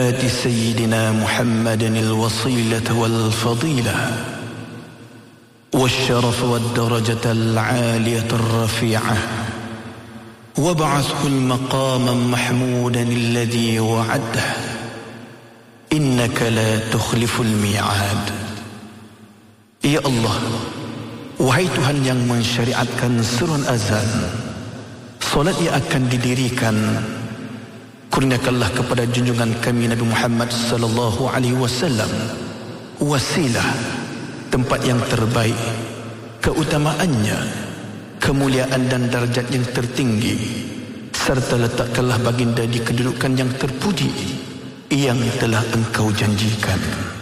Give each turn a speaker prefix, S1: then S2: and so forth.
S1: سيدنا محمد الوصيلة والفضيلة والشرف والدرجة العالية الرفيعة وابعثه المقام محمودا الذي وعده إنك لا تخلف الميعاد. Ya Allah, wahai Tuhan yang mensyariatkan seruan azan, solat yang akan didirikan, kurniakanlah kepada junjungan kami Nabi Muhammad sallallahu alaihi wasallam wasilah, tempat yang terbaik, keutamaannya, kemuliaan dan darjat yang tertinggi, serta letakkanlah baginda di kedudukan yang terpuji yang telah Engkau janjikan.